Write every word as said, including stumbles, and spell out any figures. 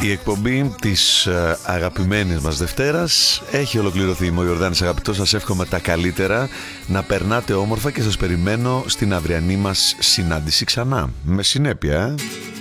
Η εκπομπή της ε, αγαπημένης μας Δευτέρας έχει ολοκληρωθεί. Είμαι ο Ιορδάνης αγαπητός, σας εύχομαι τα καλύτερα, να περνάτε όμορφα και σας περιμένω στην αυριανή μας συνάντηση ξανά. Με συνέπεια, ε?